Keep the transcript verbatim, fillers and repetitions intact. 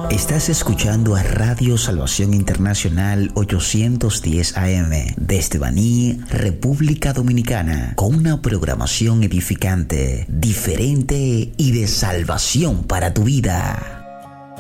Estás escuchando a Radio Salvación Internacional ochocientos diez A M desde Baní, República Dominicana, con una programación edificante, diferente y de salvación para tu vida.